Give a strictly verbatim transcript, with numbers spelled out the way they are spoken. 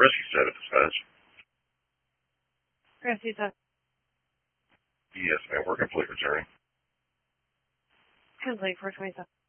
risky set of dispatch. Rescue set. Yes, ma'am. We're complete returning. Complete for twenty-seven.